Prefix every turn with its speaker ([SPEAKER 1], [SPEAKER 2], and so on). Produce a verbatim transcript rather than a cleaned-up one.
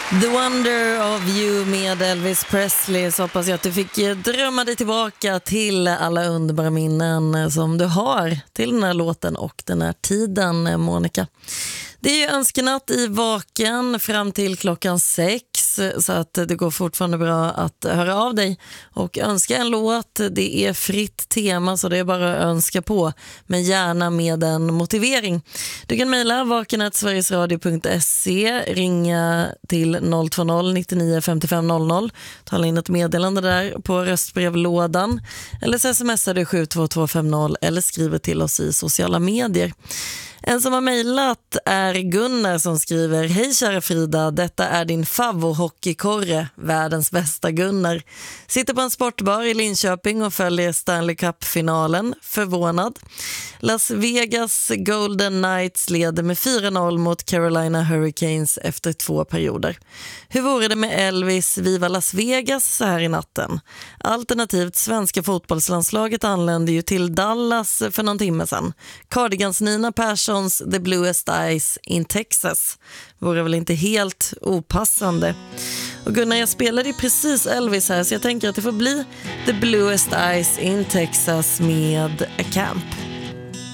[SPEAKER 1] The Wonder of You med Elvis Presley. Så hoppas jag att du fick drömma dig tillbaka till alla underbara minnen som du har till den här låten och den här tiden, Monica. Det är ju önskenatt i Vaken fram till klockan sex, så att det går fortfarande bra att höra av dig och önska en låt. Det är fritt tema, så det är bara att önska på, men gärna med en motivering. Du kan mejla vaken at sverigesradio punkt se, ringa till noll två noll nittionio femtiofem noll noll, tala in ett meddelande där på röstbrevlådan, eller så smsar du sju två två fem noll eller skriver till oss i sociala medier. En som har mejlat är Gunnar som skriver: Hej kära Frida, detta är din favvohockeykorre, världens bästa Gunnar. Sitter på en sportbar i Linköping och följer Stanley Cup-finalen. Förvånad. Las Vegas Golden Knights leder med fyra noll mot Carolina Hurricanes efter två perioder. Hur vore det med Elvis Viva Las Vegas så här i natten? Alternativt svenska fotbollslandslaget anlände ju till Dallas för någon timme sedan. Cardigans Nina Persson The Bluest Eyes in Texas vore väl inte helt opassande. Och Gunnar, jag spelade ju precis Elvis här, så jag tänker att det får bli The Bluest Eyes in Texas med A Camp.